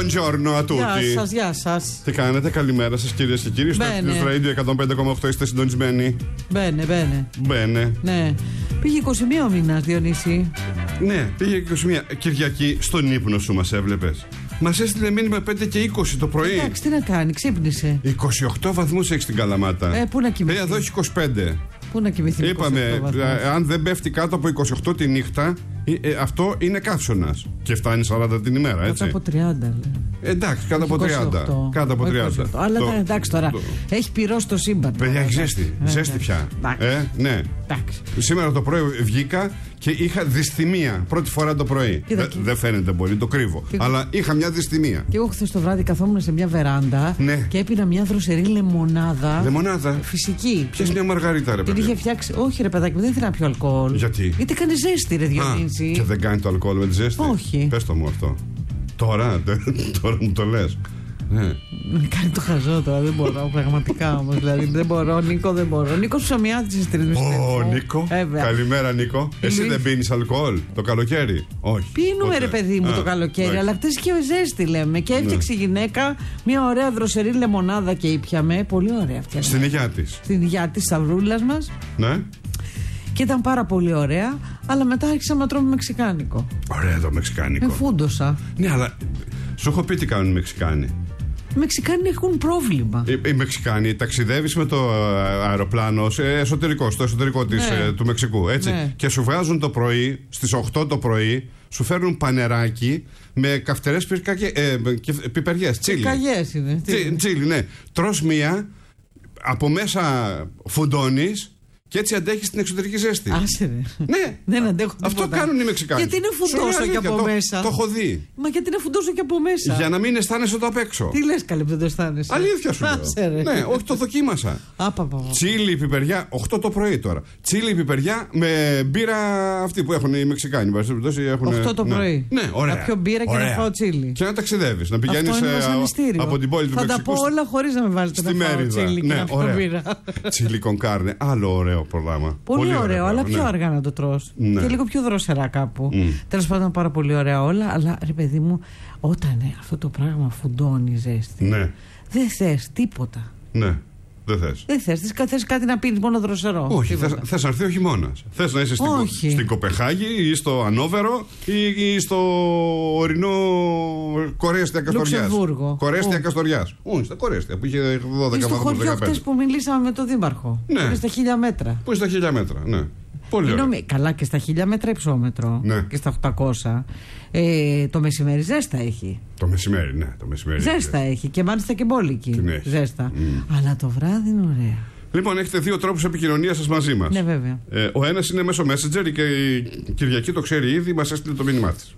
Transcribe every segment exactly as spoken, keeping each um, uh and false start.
Buongiorno a tutti. Γεια σας, γεια σας. Τι κάνετε, καλημέρα σας κυρίες και κύριοι. Στο Radio εκατόν πέντε κόμμα οκτώ είστε συντονισμένοι. Μπαίνε, μπαίνε. Μπαίνε. Ναι. Πήγε είκοσι μία ο μήνας, Διονύση. Ναι, πήγε είκοσι μία. Κυριακή, στον ύπνο σου μας έβλεπες. Μας έστειλε μήνυμα πέντε και είκοσι το πρωί. Εντάξει, τι να κάνει, ξύπνησε. είκοσι οκτώ βαθμούς έχει στην Καλαμάτα. Ε, πού να κοιμηθεί. Ε, εδώ έχει είκοσι πέντε. Πού να κοιμηθεί. Είπαμε, ε, αν δεν πέφτει κάτω από είκοσι οκτώ τη νύχτα, ε, ε, αυτό είναι καύσωνας. Και φτάνει σαράντα την ημέρα, έτσι. Κάτω από τριάντα. Ε, εντάξει, κάτω από τριάντα. Κάτω από τριάντα. Αλλά το, εντάξει τώρα. Το... Έχει πυρώσει το σύμπαν. Παιδιά, έχει ζέστη. Ε, ζέστη πια. Ε, ναι. Εντάξει. Σήμερα το πρωί βγήκα και είχα δυσθυμία. Πρώτη φορά το πρωί. Δεν δε φαίνεται πολύ, το κρύβω. Και... Αλλά είχα μια δυσθυμία. Και εγώ χθες το βράδυ καθόμουν σε μια βεράντα, ναι, και έπινα μια δροσερή λεμονάδα. Λεμονάδα. Φυσική. Πιες μια μαργαρίτα, ρε παιδί. Την είχε φτιάξει. Όχι, ρε παιδάκι, δεν ήθελα να πιω αλκοόλ. Γιατί? Γιατί κάνει ζέστη, ρε Διονύση. Και δεν κάνει το αλκοόλ με τη ζέστη. Όχι. Πες το μου αυτό. Τώρα, τώρα μου το λες. Ναι. Κάνει το χαζό τώρα, δεν μπορώ. Πραγματικά όμως. Δηλαδή δεν μπορώ, Νίκο, δεν μπορώ. Νίκο ψωμιάζει στις τρεις. Ω, Νίκο. Έβαια. Καλημέρα, Νίκο. Εσύ Λουί... δεν πίνεις αλκοόλ το καλοκαίρι? Όχι. Πίνουμε, ποτέ, ρε παιδί μου, Α, το καλοκαίρι, ναι, αλλά χτες και ζέστη λέμε. Και έφτιαξε, ναι, η γυναίκα μια ωραία δροσερή λεμονάδα και ήπιαμε. Πολύ ωραία αυτή. Στην υγειά της. Στην υγειά της Σταυρούλας μας. Ναι. Και ήταν πάρα πολύ ωραία, αλλά μετά άρχισα να τρώμε μεξικάνικο. Ωραία το μεξικάνικο. Εφούντωσα. Ναι, αλλά σου έχω πει τι κάνουν οι Μεξικάνοι. Οι Μεξικάνοι έχουν πρόβλημα. Οι, οι Μεξικάνοι ταξιδεύεις με το αεροπλάνο σε εσωτερικό, στο εσωτερικό της, ναι, του Μεξικού, έτσι. Ναι. Και σου βγάζουν το πρωί, στις οκτώ το πρωί, σου φέρνουν πανεράκι με καυτερές πυρκαγιές, ε, πιπεριές, τσίλι. Πυρκαγιές είναι. Τσίλι, τσίλι, ναι. Τρως μία, από μέσα φουντώνεις. Και έτσι αντέχει την εξωτερική ζέστη. Άσε ρε. Ναι, δεν αντέχω. Αυτό τίποτα. Κάνουν οι Μεξικάνοι. Γιατί είναι φουντώσω και από το, μέσα. Το έχω δει. Μα γιατί είναι φουντώσω και από μέσα. Για να μην αισθάνεσαι το απ' έξω. Τι λες, καλέ, που δεν το αισθάνεσαι. Αλήθεια σου λέω. Ναι, όχι, το δοκίμασα. Άπαπα. Τσίλι πιπεριά, οκτώ το πρωί τώρα. Τσίλι πιπεριά με μπύρα αυτή που έχουν οι Μεξικάνοι. οκτώ το πρωί. Ναι, ωραία. Να πιω μπύρα και να φάω τσίλι. Και να ταξιδεύει. Να πηγαίνει από την πόλη του Μεξικού. Θα τα πω όλα χωρί να με βάζετε να φάω τσίλι και να πιω μπύρα. Τσίλι κονκάρνε, άλλο ωραίο πρόγραμμα. Πολύ, πολύ ωραίο, αλλά πιο, ναι, αργά να το τρως. Ναι. Και λίγο πιο δροσερά κάπου. Mm. Τέλος πάντων, πάρα πολύ ωραία όλα. Αλλά ρε παιδί μου, όταν ε, αυτό το πράγμα φουντώνει ζέστη, ναι, δεν θες τίποτα. Ναι. Δεν θες. Δεν θες. Θες κάτι να πίνεις μόνο δροσερό. Όχι, θες, θες να έρθει ο χειμώνας. Θες να είσαι στην, κο, στην Κοπεχάγη ή στο Ανόβερο ή, ή στο ορεινό Κορέστια Καστοριάς. Λουξεμβούργο. Κορέστια Καστοριάς. Όχι, στα Κορέστια που είχε δώδεκα βαθμούς. Στο χωριό χτες που μιλήσαμε με τον Δήμαρχο. Ναι. Που είναι στα χίλια μέτρα. Που είναι στα χίλια μέτρα, ναι. Πολύ ωραία. Είναι, καλά, και στα χίλια μέτρα υψόμετρο, ναι, και στα οκτακόσια. Ε, το μεσημέρι ζέστα έχει. Το μεσημέρι, ναι. Το μεσημέρι ζέστα έχει. έχει και μάλιστα και μπόλικη ζέστα. Mm. Αλλά το βράδυ είναι ωραία. Λοιπόν, έχετε δύο τρόπους επικοινωνίας σας μαζί μας. Ναι, βέβαια. Ε, ο ένας είναι μέσω Messenger και η Κυριακή το ξέρει ήδη, μας έστειλε το μήνυμά της.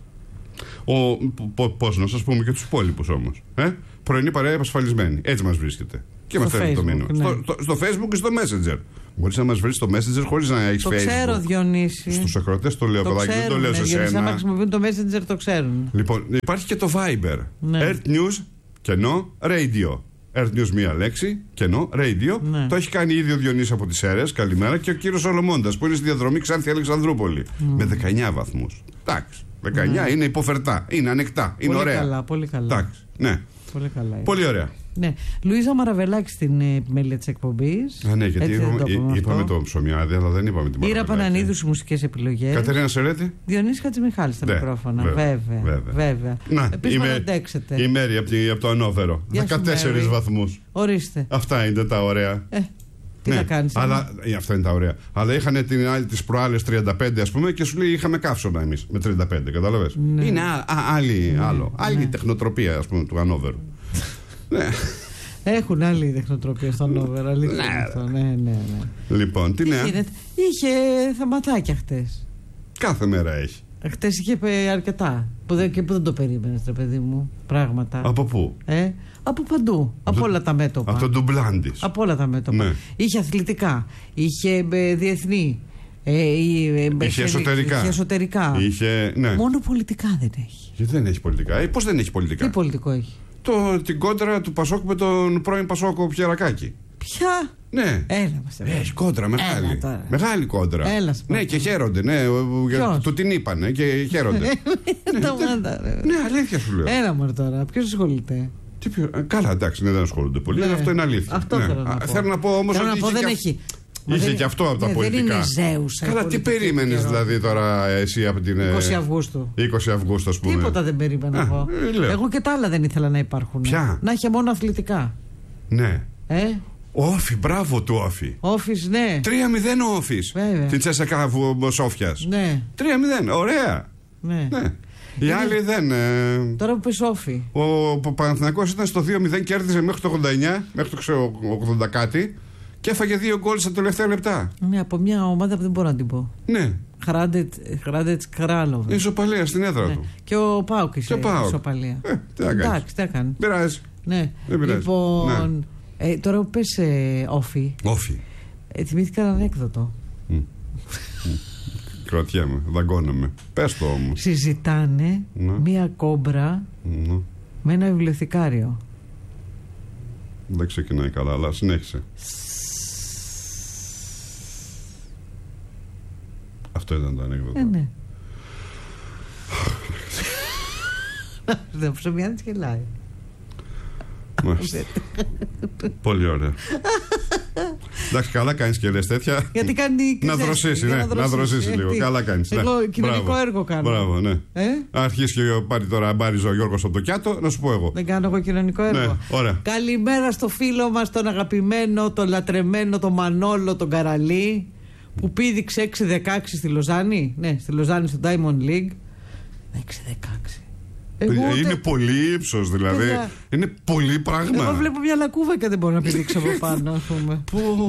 Ο, πώς να σας πούμε και τους υπόλοιπους όμως. Ε? Πρωινή παρέα επασφαλισμένη. Έτσι μας βρίσκεται. Και μας στέλνει το μήνυμα. Ναι. Στο, στο, στο Facebook και στο Messenger. Μπορείς να μας βρεις στο Messenger χωρίς να έχεις Facebook. Το ξέρω, Διονύση. Στους ακροατές το λέω, παιδάκι, δεν το λέω σε σένα. Γιατί να χρησιμοποιούν το Messenger το ξέρουν. Λοιπόν, υπάρχει και το Viber. Ναι. Earth News κενό Radio. Earth News μία λέξη, κενό Radio. Ναι. Το έχει κάνει ήδη ο Διονύσης από τις Σέρρες. Καλημέρα. Και ο κύριος Σολομώντας που είναι στη διαδρομή Ξάνθη Αλεξανδρούπολη. Mm. Με δεκαεννιά βαθμούς. Εντάξει. δεκαεννιά ναι. Είναι υποφερτά. Είναι ανεκτά. Είναι πολύ ωραία. Καλά, πολύ καλά. Εντάξει. Ναι. Πολύ καλά. Είναι. Πολύ ωραία. Ναι. Λουίζα Μαραβελάκη στην επιμέλεια της εκπομπής. Α, ναι, γιατί είπαμε, το είπαμε το ψωμιάδι, αλλά δεν είπαμε την Ήρα Πανανίδου στις μουσικές επιλογές. Κατερίνα Σερέτη. Διονύση Χατζημιχάλη στα μικρόφωνα. Βέβαια. βέβαια, βέβαια. Να, επίσης να αντέξετε. Η Μέρη από, από το Ανόβερο. δεκατέσσερις βαθμούς. Ορίστε. Αυτά είναι τα ωραία. Ε. Τι ναι, να κάνεις. Αλλά, ε, αυτά είναι τα ωραία. Αλλά είχαν την άλλη τις προάλλες τριάντα πέντε, ας πούμε, και σου λέει είχαμε καύσωνα εμείς με τριάντα πέντε. Κατάλαβες. Ναι. Είναι α, α, άλλη, ναι, άλλο. Άλλη ναι. τεχνοτροπία, ας πούμε, του Ανόβερου. Ναι. Έχουν άλλη τεχνοτροπία στο Ανόβερο. Ναι. ναι, ναι, ναι. Λοιπόν, τι νέα. Είχε, είχε θαματάκια χτες. Κάθε μέρα έχει. Χτες είχε αρκετά. Που δεν, και που δεν το περίμενες, ρε παιδί μου. Πράγματα. Από πού? Ε, από παντού. Από, από όλα τα μέτωπα. Από τον ντουμπλάντης. Από όλα τα μέτωπα. Ναι. Είχε αθλητικά. Είχε ε, διεθνή. Ε, ε, είχε εσωτερικά. Είχε εσωτερικά. Είχε, ναι. Μόνο πολιτικά δεν έχει. Γιατί δεν έχει πολιτικά. Ε, πώς δεν έχει πολιτικά. Τι πολιτικό έχει. Το, την κόντρα του Πασόκ με τον πρώην Πασόκο Πιερακάκη. Ποια? Ναι. Έλα μας. Έχει κόντρα μεγάλη. Μεγάλη κόντρα. Έλα, ναι, και χαίρονται. Ναι, του την είπανε και χαίρονται. ναι, ναι, αλήθεια σου λέω. Έλα μωρέ τώρα. Ποιος ασχολείται? Τι πιο... Καλά, εντάξει, ναι, δεν ασχολούνται πολύ. Ναι. Αυτό είναι αλήθεια. Αυτό ναι. θέλω, να πω. θέλω να πω όμως θέλω ότι. Να πω, δεν και... έχει. Είχε και αυτό από τα ναι, πολιτικά. Δεν είναι ζέουσα. Καλά, τι περίμενες δηλαδή τώρα εσύ από την. είκοσι Αυγούστου. είκοσι Αυγούστου, ας πούμε. Τίποτα δεν περίμενα εγώ. Ε, εγώ και τα άλλα δεν ήθελα να υπάρχουν. Ποια? Να είχε μόνο αθλητικά. Ναι. Ε? Όφι, μπράβο του Όφι. Όφις, ναι. τρία μηδέν ο Όφις. Την Τσέσσακα Σόφιας. Ναι. τρία μηδέν, ωραία. Ναι. ναι. Οι είναι... άλλοι δεν. Ε... Τώρα που πες Όφι. Ο, ο Παναθηναϊκός ήταν στο δύο μηδέν, κέρδιζε μέχρι το ογδόντα εννιά, μέχρι το ξέρω, ογδόντα κάτι και έφαγε δύο γκολ στα τελευταία λεπτά. Ναι, από μια ομάδα που δεν μπορώ να την πω. Ναι. Χράντετ Κράλοβ. Ισοπαλία στην έδρα ναι. του. Και ο Πάουκ είσαι ισοπαλία. Ε, τι να εντάξει, τι έκανε. Πειράζει. Ναι. Δεν πειράζει. Λοιπόν. Ναι. Ε, τώρα που πες ε, Όφι. Όφι. Ε, θυμήθηκα ένα ανέκδοτο. Mm. Κρατιέμαι, δαγκώνομαι. Πες το όμως. Συζητάνε ναι. μία κόμπρα ναι. με ένα βιβλιοθηκάριο. Δεν ξεκινάει καλά, αλλά συνέχισε. Αυτό ήταν το ανέκδοτο. Ε, ναι. Δεν ψωμιάνεις γελάει. Πολύ ωραία. Εντάξει, καλά κάνεις και λες τέτοια. Γιατί κάνει. Να δροσίσει, ναι, να δροσίσει λίγο. Καλά κάνεις. Εγώ κοινωνικό έργο κάνω. Μπράβο, ναι. Αρχίσει και πάρει τώρα μπάριζο ο Γιώργος από το Κιάτο, να σου πω εγώ. Δεν κάνω εγώ κοινωνικό έργο. Καλημέρα στο φίλο μας, τον αγαπημένο, τον λατρεμένο, τον Μανόλο, τον Καραλή, που πήδηξε έξι δεκαέξι στη Λοζάνη. Ναι, στη Λοζάνη στο Diamond League. έξι δεκαέξι. Εγώ είναι ούτε... πολύ ύψος δηλαδή. Παιδιά... Είναι πολύ πράγμα. Εγώ βλέπω μια λακκούβα και δεν μπορώ να πηδήξω από πάνω, ας πούμε.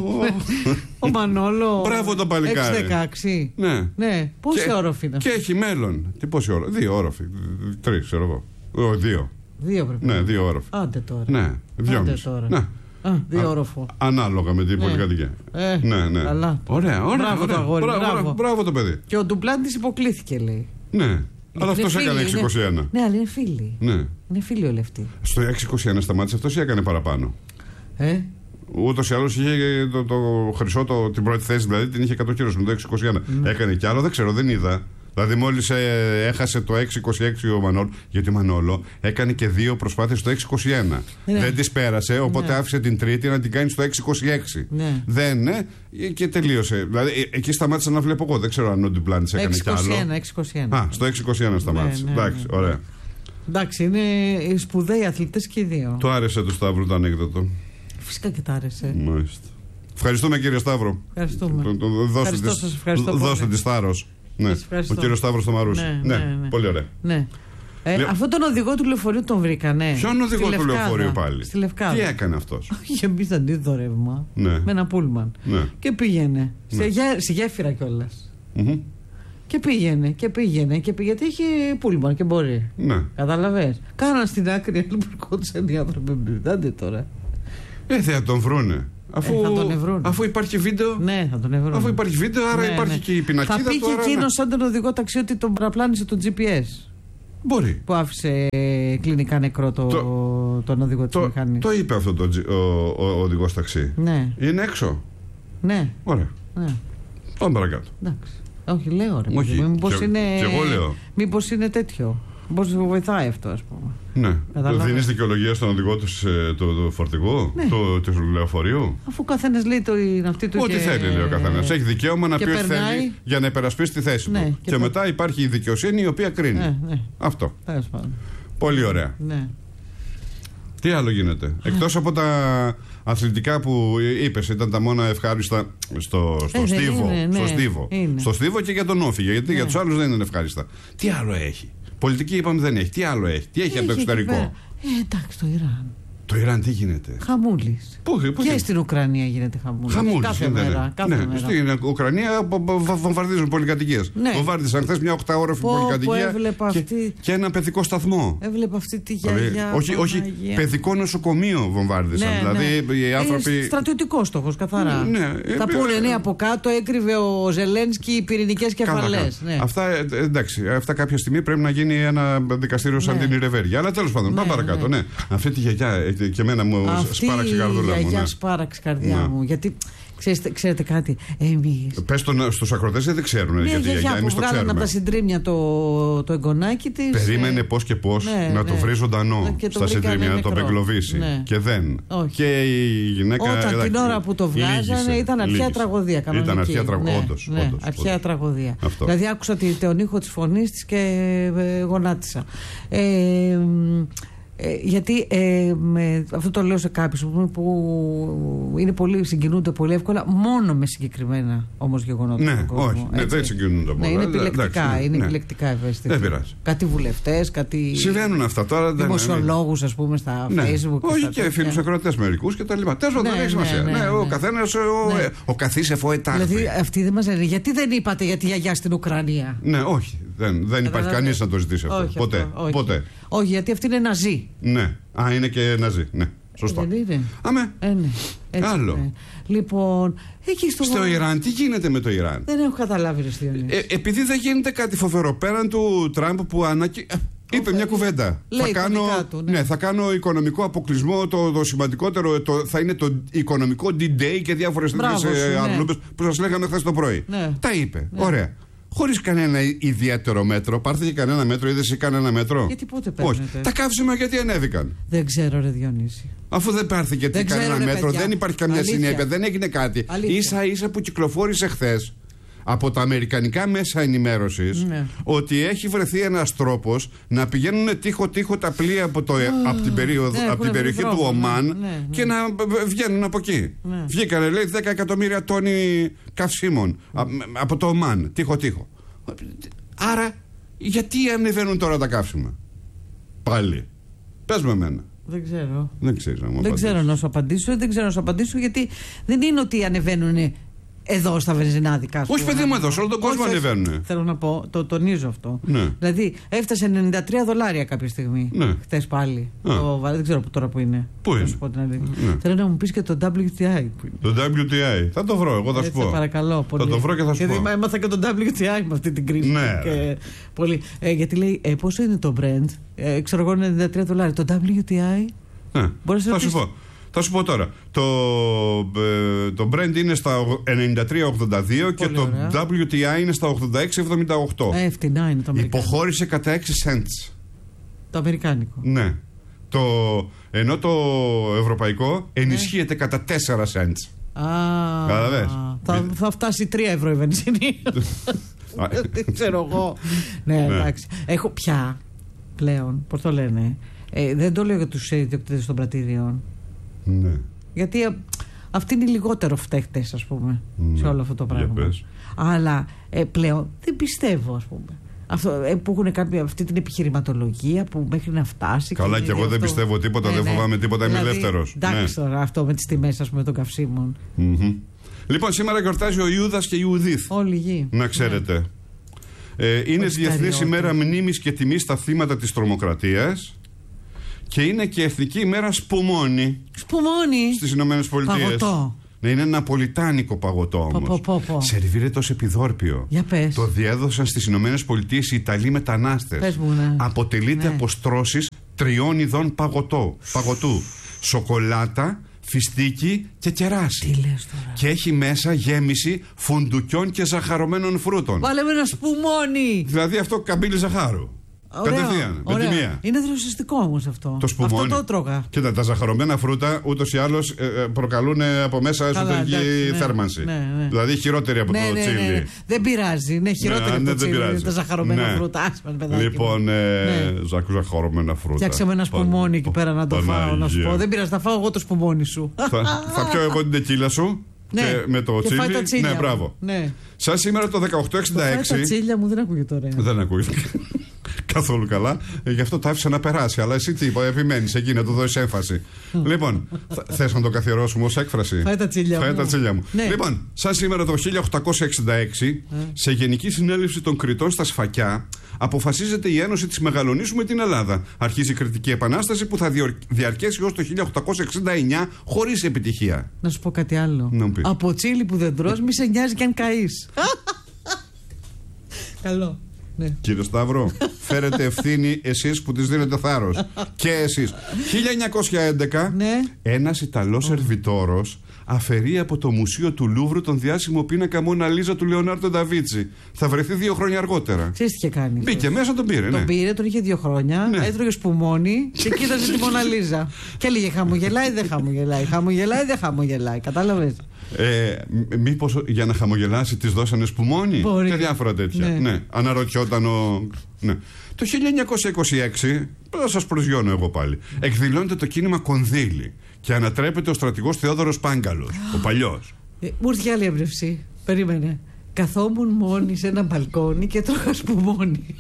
Ο Μανόλο. Μπράβο το παλικάρι. έξι δεκαέξι. Ναι. ναι. Πόση και... όροφη είναι αυτό? Και έχει μέλλον. Τι πόση όροφη? Δύο όροφοι. Τρεις, ξέρω εγώ. Δύο. Δύο πρέπει. Ναι, δύο όροφοι. Άντε τώρα. Ναι, δυόμιση. Τώρα. Ναι. Α, δύο όροφο. Ανάλογα με την ναι. πολυκατοικία. Ε, ναι, ναι. Καλά. Ωραία, ωραία. Μπράβο, ωραία. Το αγόρι, μπράβο, μπράβο. μπράβο το παιδί. Και ο Ντουπλάντης υποκλήθηκε, λέει. Ναι. Αλλά αυτός έκανε έξι είκοσι ένα. Ναι, αλλά είναι φίλοι. Ναι. Είναι φίλοι όλοι αυτοί. Στο έξι είκοσι ένα σταμάτησε αυτός ή έκανε παραπάνω? Ε. Ούτως ή άλλως είχε το, το χρυσό, το, την πρώτη θέση δηλαδή την είχε εκατό κιλός με το έξι είκοσι ένα. Mm. Έκανε κι άλλο, δεν ξέρω, δεν είδα. Δηλαδή μόλις ε, έχασε το έξι είκοσι έξι ο Μανόλο, γιατί ο Μανόλο έκανε και δύο προσπάθειες στο έξι είκοσι ένα. Ναι. Δεν τις πέρασε, οπότε ναι. άφησε την τρίτη να την κάνει στο έξι είκοσι έξι. Ναι. Δεν, ναι, και τελείωσε. Δηλαδή ε, εκεί σταμάτησα να βλέπω εγώ, δεν ξέρω αν ο Ντιπλάντης έκανε κι άλλο. έξι είκοσι ένα. Α, στο έξι είκοσι ένα σταμάτησε. Ναι, ναι, εντάξει, ναι, ναι. ωραία. Εντάξει, είναι σπουδαίοι αθλητές και οι δύο. Το άρεσε του Σταύρου το ανέκδοτο. Φυσικά και το άρεσε. Μάλιστα. Ευχαριστούμε κύριε Σταύρο. Ευχαριστούμε. Το, το, το, δώστε τη θάρρος. Ναι. Ο κύριος Σταύρος στο Μαρούσι. Ναι, ναι, ναι, ναι. Πολύ ωραία. Ναι. Ε, Λε... Αυτό τον οδηγό του λεωφορείου τον βρήκανε. Ποιον οδηγό του λεωφορείου πάλι? Στη Λευκάδα. Τι έκανε αυτός? Είχε μπει στο αντίθετο ρεύμα ναι. με ένα πούλμαν. Ναι. Και πήγαινε. Ναι. Σε, γέ, σε γέφυρα κιόλας. Mm-hmm. Και πήγαινε και πήγαινε και πήγαινε. Γιατί είχε πούλμαν και μπορεί. Ναι. Καταλαβες. Κάναν στην άκρη που ερχόντουσαν οι άνθρωποι. Άντε τώρα. Ε, θα τον βρούνε. Αφού, ε, θα τον ευρούν. Αφού υπάρχει βίντεο. Ναι, θα τον ευρούν. Αφού υπάρχει βίντεο, άρα ναι, υπάρχει ναι. και η πινακίδα. Θα πήγε εκείνο ναι. σαν τον οδηγό ταξί ότι τον παραπλάνησε το τζι πι ες. Μπορεί. Που άφησε κλινικά νεκρό το, το, τον οδηγό της μηχανής. Το είπε αυτό το, ο, ο, ο οδηγός ταξί. Ναι. Είναι έξω. Ναι. Ωραία. Ναι. Πάμε παρακάτω. Εντάξει. Όχι, λέω ρε. Όχι. Μήπως και, είναι, και εγώ λέω. Μήπως είναι τέτοιο. Πώς βοηθάει αυτό, ας πούμε. Ναι. Δίνεις δικαιολογία στον οδηγό του, του, του φορτηγού, ναι. του, του λεωφορείου. Αφού ο καθένας λέει το είναι αυτή του. Ό,τι και... θέλει, λέει ο καθένας. Έχει δικαίωμα να πει ό,τι θέλει για να υπερασπίσει τη θέση ναι. του. Και, και πε... μετά υπάρχει η δικαιοσύνη η οποία κρίνει. Ναι, ναι. Αυτό. Πολύ ωραία. Ναι. Τι άλλο γίνεται? Εκτός από τα αθλητικά που είπες, ήταν τα μόνα ευχάριστα στο, στο, ε, στίβο, είναι, στο, ναι, στίβο. στο στίβο και για τον Όφη. Γιατί ναι. για τους άλλους δεν είναι ευχάριστα. Τι άλλο έχει? Πολιτική είπαμε δεν έχει. Τι άλλο έχει? Τι έχει, έχει από το εξωτερικό? Ε, εντάξει, το Ιράν. Το Ιράν τι γίνεται? Χαμούλης. Πού, πού, και στην Ουκρανία γίνεται χαμούλης. Χαμούλης. Κάθε είναι, μέρα. Κάθε ναι. μέρα. Στην Ουκρανία βομβαρδίζουν πολυκατοικίες. Ναι. Βομβάρδισαν χθες μια οκτάωροφη πολυκατοικία και, αυτή... και ένα παιδικό σταθμό. Έβλεπα αυτή τη γιαγιά. Όχι, όχι, παιδικό νοσοκομείο βομβάρδισαν. Ναι, δηλαδή ναι. οι άνθρωποι. Είναι στρατιωτικό στόχος, καθαρά. Ναι, θα ε, πούνε ναι, από κάτω έκρυβε ο Ζελένσκι πυρηνικές κεφαλές. Ναι. Αυτά, εντάξει, αυτά κάποια στιγμή πρέπει να γίνει ένα δικαστήριο σαν την Ιρεβέργη. Αλλά τέλος πάντων, πάμε παρακάτω. Αυτή τη γιαγιά γιατί και εμένα μου σπάραξε η καρδούλα μου. Για σπάραξε καρδιά ναι. μου. Γιατί ξέρετε, ξέρετε κάτι, εμείς. Πες το στους ακροτές, δεν ξέρουν. Ναι, γιατί γιαγιά, εμείς που το ξέρουμε. από τα συντρίμμια το, το εγγονάκι της. Περίμενε πώς και πώς ναι, να ναι. το βρει ζωντανό ναι, στα συντρίμμια, να το απεγκλωβίσει. Ναι. Και δεν. Όχι. Και η γυναίκα. Όταν εδα, την ώρα που το βγάζανε ήταν αρχαία τραγωδία. Κανονική. Ήταν αρχαία τραγωδία. Ναι, όντως, ναι, όντως, αρχαία όντως. τραγωδία. Αυτό. Δηλαδή άκουσα τον ήχο της φωνής της και ε, γονάτισα. Ε, Ε, γιατί ε, με, αυτό το λέω σε κάποιους που είναι πολύ, συγκινούνται πολύ εύκολα μόνο με συγκεκριμένα όμως γεγονότα. Ναι, κόσμο, όχι, ναι, δεν συγκινούνται ναι, είναι επιλεκτικά, εντάξει, ναι, είναι ναι. επιλεκτικά ευαίσθητοι. Δεν πειράζει. Κάτι βουλευτές, κάτι συμβαίνουν αυτά τώρα. δημοσιολόγους, ας πούμε, στα ναι. Facebook. Όχι και, και φίλους ακροατές μερικούς και τα λοιπά. Τέλος δεν έχει σημασία. Ναι, ναι, ναι, ο καθένας, ο, ναι. ο καθής εφόε τάχθη. Δηλαδή αυτοί δεν μας λένε γιατί δεν είπατε για τη γιαγιά στην Ουκρανία. Ναι, όχι. Δεν, δεν υπάρχει κανείς να το ζητήσει αυτό. Όχι, ποτέ, αυτό, όχι. ποτέ. Όχι, γιατί αυτή είναι ναζί. Ναι. Α, είναι και ναζί. Ναι. Σωστό. Δεν είναι. Αμέ. Ε, ναι. Έτσι, άλλο. Ναι. Λοιπόν, εκεί στο, στο Ιράν, τι γίνεται με το Ιράν. Δεν έχω καταλάβει, ρε Στιονύση. Ε, επειδή δεν γίνεται κάτι φοβερό πέραν του Τραμπ που ανακοι... είπε μια κουβέντα. Λέει θα, κάνω, του, ναι. Ναι, θα κάνω οικονομικό αποκλεισμό. Το, το σημαντικότερο το, θα είναι το οικονομικό ντι-Day και διάφορες τέτοιες ναι. αρλούπες που σας λέγαμε χθες το πρωί. Ναι. Τα είπε. Ναι. Ωραία. Χωρίς κανένα ιδιαίτερο μέτρο. Πάρθηκε κανένα μέτρο, είδες κανένα μέτρο. Γιατί πότε παίρνετε. Όχι. Τα καύσιμα γιατί ανέβηκαν. Δεν ξέρω, ρε Διονύση. Αφού δεν πάρθηκε δεν κανένα ξέρω, μέτρο, παιδιά. Δεν υπάρχει καμιά Αλήθεια. συνέπεια, δεν έγινε κάτι. Ίσα ίσα που κυκλοφόρησε χθες από τα αμερικανικά μέσα ενημέρωσης, ναι. ότι έχει βρεθεί ένας τρόπος να πηγαίνουν τείχο-τείχο τα πλοία από, το, oh, από την, περίοδο, ναι, από την περιοχή τρόπο, του Ομάν ναι, ναι, και ναι. να βγαίνουν από εκεί. Ναι. Βγήκανε, λέει, δέκα εκατομμύρια τόνοι καυσίμων από το Ομάν, τείχο-τείχο. Άρα, γιατί ανεβαίνουν τώρα τα καύσιμα. Πάλι. Πες με εμένα. Δεν ξέρω. Δεν, ξέρεις, να δεν ξέρω να σου απαντήσω. Δεν ξέρω να σου απαντήσω γιατί δεν είναι ότι ανεβαίνουν εδώ στα βενζινάδικα. Όχι, παιδί μου, εδώ, σε όλο τον κόσμο ανεβαίνουν. Θέλω να πω, το τονίζω αυτό. Ναι. Δηλαδή, έφτασε ενενήντα τρία δολάρια κάποια στιγμή. Ναι. Χθες πάλι. Το, δεν ξέρω τώρα που είναι. Πού είναι. Ναι. Θέλω να μου πεις και το ντάμπλιου τι άι. Το ντάμπλιου τι άι. Θα το βρω, εγώ θα σου πω. Παρακαλώ, πολύ. Θα το βρω και θα σου γιατί πω. Έμαθα και το ντάμπλιου τι άι με αυτή την κρίση. Ναι. Και πολύ. Ε, γιατί λέει, ε, πόσο είναι το Brent. Ε, ξέρω εγώ ενενήντα τρία δολάρια. Το ντάμπλιου τι άι. Ναι. Θα σου πω. Θα σου πω τώρα. Το, ε, το Brent είναι στα ενενήντα τρία ογδόντα δύο και το ωραία. ντάμπλιου τι άι είναι στα ογδόντα έξι εβδομήντα οκτώ. Ε, φτηνά είναι το αμερικάνικο. Υποχώρησε κατά έξι cents. Το αμερικάνικο. Ναι. Το, ενώ το ευρωπαϊκό ενισχύεται ναι. κατά τέσσερα cents. Α, θα, θα φτάσει τρία ευρώ η βενζίνη. Δεν ξέρω εγώ. Ναι, εντάξει. Έχω πια πλέον, πώς το λένε. Ε, δεν το λέω για τους ιδιοκτήτες των πρατήριων. Ναι. Γιατί α, αυτοί είναι λιγότερο φταίχτες, ας πούμε, mm. σε όλο αυτό το πράγμα. Αλλά ε, πλέον δεν πιστεύω, ας πούμε. Αυτό, ε, που έχουν κάποια, αυτή την επιχειρηματολογία που μέχρι να φτάσει. Καλά, και, και εγώ αυτό... δεν πιστεύω τίποτα, ναι, δεν φοβάμαι ναι. τίποτα, είμαι δηλαδή, ελεύθερος. Εντάξει, ναι. τώρα αυτό με τις τιμές, ας πούμε, των καυσίμων. Mm-hmm. Λοιπόν, σήμερα γιορτάζει ο Ιούδας και η Ιουδίθ. Όλη η γη. Να ξέρετε. Ναι. Ε, είναι Διεθνής ημέρα μνήμης και τιμής στα θύματα της τρομοκρατίας. Και είναι και Εθνική ημέρα Σπουμόνι. Σπουμόνι. Στις Ηνωμένες Πολιτείες. Παγωτό. Ναι, είναι ένα ναπολιτάνικο παγωτό όμως. Πο, πο, πο. Σερβίρεται ως επιδόρπιο. Για πες. Το διέδωσαν στις Ηνωμένες Πολιτείες οι Ιταλοί μετανάστες. Πες μου, ναι. Αποτελείται ναι. από στρώσεις τριών ειδών παγωτό, παγωτού. Σοκολάτα, φιστίκι και κεράσι. Τι λες τώρα. Και έχει μέσα γέμιση φουντουκιών και ζαχαρωμένων φρούτων. Βάλε με ένα σπουμόνι. Δηλαδή αυτό καμπύλι ζαχάρου. Ωραίο, κατευθείαν, με τη μία. Είναι δροσιστικό όμως αυτό. Το σπουμόνι. Αυτό το τρώγα. Κοίτα, τα ζαχαρωμένα φρούτα ούτως ή άλλως ε, προκαλούν από μέσα εσωτερική ναι, θέρμανση. Ναι, ναι. Δηλαδή χειρότερη από ναι, το ναι, τσίλι. Ναι, ναι. Δεν πειράζει, είναι χειρότερη ναι, από το τσίλι. Πειράζει. Τα ζαχαρωμένα ναι. φρούτα. Άσπαν, παιδάκι. Λοιπόν, ε, ναι. ζαχαρωμένα φρούτα. Φτιάξαμε ένα σπουμόνι εκεί πέρα να το φάω. Να σου πω. Δεν πειράζει, θα φάω εγώ το σπουμόνι σου. Θα πιω εγώ την τεκίλα σου. Ναι. Και με το τσίλι. Ναι, μπράβο. Σαν σήμερα το δεκαοκτώ εξήντα έξι. Τα τσίλια μου δεν ακούγεται τώρα. Δεν ακούγεται. Καθόλου καλά. Ε, γι' αυτό το άφησα να περάσει. Αλλά εσύ τι είπα, επιμένεις εκεί να του δώσεις έμφαση. Λοιπόν, θες να το καθιερώσουμε ως έκφραση. Φάει τα τσίλια Φάει μου. τα τσίλια μου. Ναι. Λοιπόν, σαν σήμερα το χίλια οκτακόσια εξήντα έξι, ε. σε Γενική Συνέλευση των Κρητών στα Σφακιά, αποφασίζεται η Ένωση της Μεγαλονήσου με την Ελλάδα. Αρχίζει η Κρητική Επανάσταση που θα διαρκέσει ως το χίλια οκτακόσια εξήντα εννιά χωρίς επιτυχία. Να σου πω κάτι άλλο. Να πεις. Από τσίλι που δεν τρως, μη σε νοιάζει κι αν καείς. Καλό. Ναι. Κύριε Σταύρο, φέρετε ευθύνη εσείς που της δίνετε θάρρος. Και εσείς. χίλια εννιακόσια έντεκα, ναι. Ένας Ιταλός oh. σερβιτόρος αφαιρεί από το Μουσείο του Λούβρου τον διάσημο πίνακα Μόνα Λίζα του Λεωνάρντο Νταβίντσι. Θα βρεθεί δύο χρόνια αργότερα. Ξέρεις τι είχε κάνει? Μπήκε μέσα, τον πήρε. Τον ναι. πήρε, τον είχε δύο χρόνια, ναι. Έτρωγε σπουμόνι και κοίταζε τη Μόνα Λίζα. Και έλεγε χαμογελάει, δεν χαμογελάει. Χαμογελάει, δεν χαμογελάει. Κατάλαβες? Ε, μήπως για να χαμογελάσει της δώσανε σπουμόνι? Μπορεί. Και διάφορα τέτοια. Ναι. Ναι. Αναρωτιόταν ο. Ναι. Το χίλια εννιακόσια είκοσι έξι, θα σας προσγειώνω εγώ πάλι, εκδηλώνεται το κίνημα Κονδύλι και ανατρέπεται ο στρατηγός Θεόδωρος Πάγκαλος, ο παλιός. Ε, μου ήρθε άλλη έμπνευση. Περίμενε. Καθόμουν μόνη σε ένα μπαλκόνι και τρώγα σπουμόνι.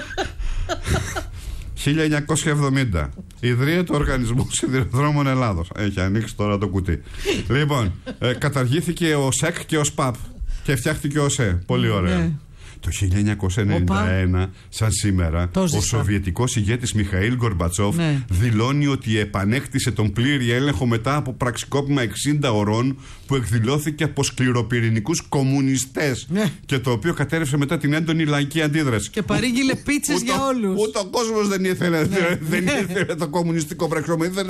χίλια εννιακόσια εβδομήντα. Ιδρύεται ο Οργανισμός Σιδηροδρόμων Ελλάδος. Έχει ανοίξει τώρα το κουτί. Λοιπόν, ε, καταργήθηκε ο ΣΕΚ και ο ΣΠΑΠ και φτιάχτηκε ο ΣΕ. Πολύ ωραία. Ναι. Το χίλια εννιακόσια ενενήντα ένα, σαν σήμερα, ο Σοβιετικός ηγέτης Μιχαήλ Γκορμπατσόφ ναι. δηλώνει ότι επανέκτησε τον πλήρη έλεγχο μετά από πραξικόπημα εξήντα ωρών που εκδηλώθηκε από σκληροπυρηνικούς κομμουνιστές ναι. και το οποίο κατέρευσε μετά την έντονη λαϊκή αντίδραση. Και παρήγγειλε πίτσες για όλους. Ούτε ο κόσμος δεν ήθελε, ναι. δεν ήθελε το κομμουνιστικό πραξικόπημα.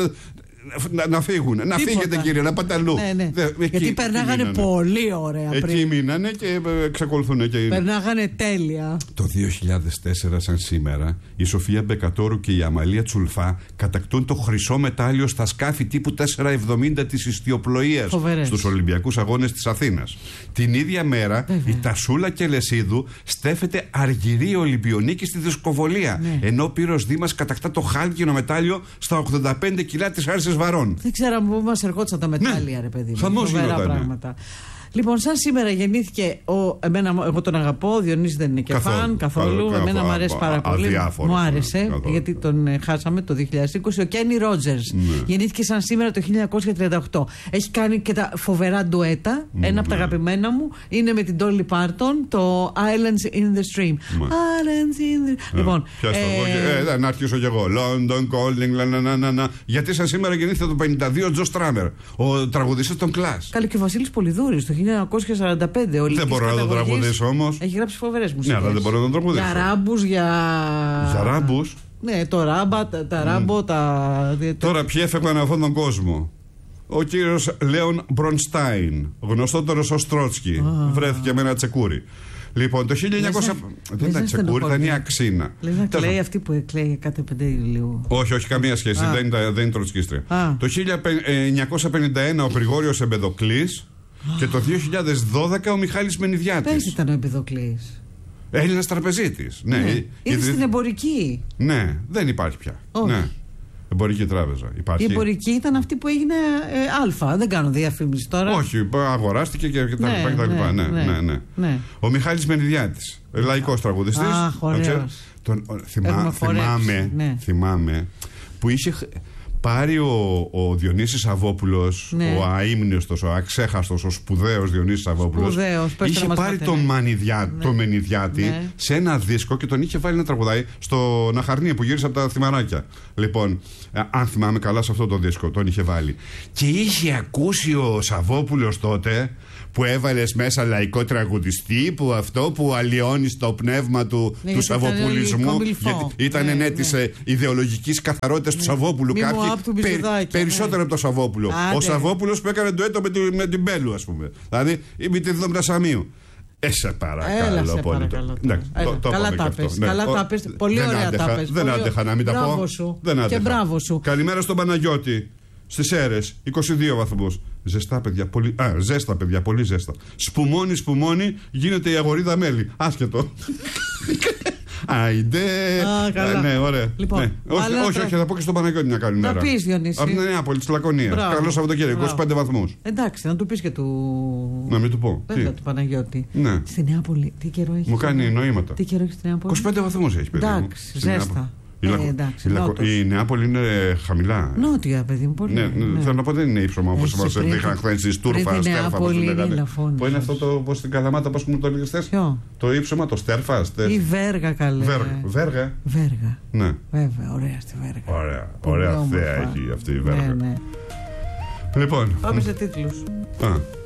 Να, να φύγουν. Να Τίποτα. Φύγετε, κύριε, να πάτε αλλού. Ναι, ναι. Δε, εκεί, γιατί περνάγανε εκεί πολύ ωραία πριν. Εκεί μείνανε και εξακολουθούν και. Περνάγανε τέλεια. Το δύο χιλιάδες τέσσερα, σαν σήμερα, η Σοφία Μπεκατόρου και η Αμαλία Τσουλφά κατακτούν το χρυσό μετάλλιο στα σκάφη τύπου τετρακόσια εβδομήντα της ιστιοπλοείας στους Ολυμπιακούς Αγώνες της Αθήνας. Την ίδια μέρα, Βέβαια. η Τασούλα Κελεσίδου στέφεται αργυρή Ολυμπιονίκη στη δισκοβολία. Ναι. Ενώ ο Πύρος Δήμας κατακτά το χάλκινο μετάλλιο στα ογδόντα πέντε κιλά της Άρσης Βαρών. Δεν ξέραμε πού μας ερχόντουσαν τα μετάλλια, ναι. ρε παιδί μου. Φαμός γινόταν. Πράγματα. Λοιπόν, σαν σήμερα γεννήθηκε ο. Εμένα, εγώ τον αγαπώ, ο Διονύσης δεν είναι και καθόλου, φαν καθόλου. Καθόλου. Εμένα μου αρέσει πάρα πολύ. Αδιάφορο, μου άρεσε, καθόλου. Γιατί τον χάσαμε το δύο χιλιάδες είκοσι. Ο Κένι Ρότζερς ναι. γεννήθηκε σαν σήμερα το χίλια εννιακόσια τριάντα οκτώ. Έχει κάνει και τα φοβερά ντουέτα. Mm, Ένα από τα αγαπημένα μου είναι με την Dolly Parton, το Islands in the Stream. Mm. Islands in the Stream. Λοιπόν. Ε, να αρχίσω κι εγώ. London Calling, γιατί σαν σήμερα γεννήθηκε το πενήντα δύο ο Τζο Στράμερ, ο τραγουδιστής των Clash. Καλή και ο Βασίλης Πολυδούρης το χίλια εννιακόσια σαράντα πέντε. Δεν μπορώ να τον τραγουδήσω όμως. Έχει γράψει φοβερές μουσικές. Ναι, αλλά δεν μπορώ να τον τραγουδήσω. Για ράμπους, για. Για ράμπους. Ναι, το ράμπα, τα, τα ράμπο, mm. τα. Τώρα ποιοι έφευγαν αυτόν τον κόσμο? Ο κύριος Λέον Μπρονστάιν, γνωστότερος ως Τρότσκι, ah. βρέθηκε με ένα τσεκούρι. Λοιπόν, το χίλια εννιακόσια. Δεν ήταν τσεκούρι, ήταν η αξίνα. Λες να κλαίει αυτή που εκλέει κάθε πέντε Ιουλίου. Όχι, όχι, καμία σχέση. Δεν είναι τροτσκίστρια. Το χίλια εννιακόσια πενήντα ένα ο Γρηγόριος Εμπεδοκλής. Και το δύο χιλιάδες δώδεκα ο Μιχάλης Μενιδιάτης. Πες ήταν ο Εμπεδοκλής. Έλληνας τραπεζίτης. Ναι. ναι. Ήρθε στην εμπορική. Ναι, δεν υπάρχει πια. Όχι. Ναι. Εμπορική τράπεζα. Υπάρχει. Η εμπορική ήταν αυτή που έγινε ε, Α. Δεν κάνω διαφήμιση τώρα. Όχι, αγοράστηκε και τα ναι, λοιπά. Ναι, ναι, ναι, ναι, ναι. ναι. Ο Μιχάλης Μενιδιάτης, λαϊκός τραγουδιστής. Αχ, ωραίος. Τον, θυμά, θυμάμαι, ναι. θυμάμαι που είχε πάρει ο, ο Διονύσης Σαββόπουλος, ναι. ο αείμνηστος, ο αξέχαστος, ο σπουδαίος Διονύσης Σαββόπουλος, είχε πάρει τον, Μανιδιά, ναι. τον Μενιδιάτη ναι. σε ένα δίσκο και τον είχε βάλει να τραγουδάει στο Ναχαρνία που γύρισε από τα θυμαράκια. Λοιπόν, αν θυμάμαι καλά, σε αυτό το δίσκο τον είχε βάλει. Και είχε ακούσει ο Σαββόπουλος τότε που έβαλες μέσα λαϊκό τραγουδιστή, που αυτό που αλλοιώνει το πνεύμα του, ναι, του Σαββοπουλισμού, γιατί ήταν ναι, ναι, της ναι. ιδεολογικής καθαρότητας ναι. του Σαββόπουλου. Κάποιοι περι, περισσότερο ναι. από τον Σαββόπουλο. Άντε. Ο Σαββόπουλος που έκανε ντουέτο με, τη, με την Μπέλου, ας πούμε. Δηλαδή με τη Δομπρασαμίου. Ε, σε παρακαλώ. Έλα, σε πολύ. Παρακαλώ, ναι, το, το καλά τα πες. Ναι. Καλά τα πες. Πολύ ωραία τα πες. Δεν άντεχα να μην τα πω. Δεν και μπράβο σου. Καλημέρα στον Παναγιώτη. Στις Σέρρες, είκοσι δύο βαθμούς. Ζεστά, παιδιά, πολύ. Α, ζέστα, παιδιά, πολύ ζέστα. Σπουμώνει, σπουμώνει, γίνεται η αγορίδα μέλι. Άσχετο. Αϊντε. Α, ναι, ωραία. Λοιπόν, ναι. Όχι, όχι, όχι, θα πω και στον Παναγιώτη μια καλή μέρα. Να πεις, Διονύση. Από την Νεάπολη, τη Λακωνία. Καλό Σαββατοκύριακο, είκοσι πέντε βαθμούς. Εντάξει, να του πεις και του. Να μην του πω. Βέβαια, του Παναγιώτη. Ναι. Στη Νεάπολη, τι καιρό έχει. Μου κάνει νοήματα. Τι καιρό έχει στη Νεάπολη. είκοσι πέντε βαθμούς έχει, παιδί. Εντάξει, ζέστα. Η, ε, εντάξει, η, Λακο... η Νεάπολη είναι χαμηλά. Νότια, παιδί μου, πολύ. Ναι, ναι. Θέλω να πω δεν είναι ύψωμα όπως μας δείχναν χθες η Στούρφα, Στέρφα. Πού είναι αυτό το πως στην Καλαμάτα, πώς μου το έλεγες χθες? Το ύψωμα, το Στέρφα. Η Βέργα, καλέ. Βέργα. Βέργα. Ναι. Βέβαια, ωραία στη Βέργα. Ωραία, ωραία θέα έχει αυτή η Βέργα. Λοιπόν. Πάμε σε τίτλους. Α.